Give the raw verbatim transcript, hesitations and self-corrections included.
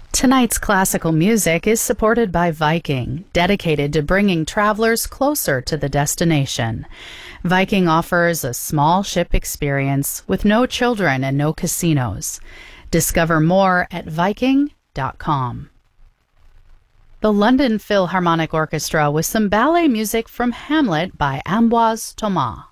Tonight's classical music is supported by Viking, dedicated to bringing travelers closer to the destination. Viking offers a small ship experience with no children and no casinos. Discover more at viking dot com. The London Philharmonic Orchestra with some ballet music from Hamlet by Ambroise Thomas.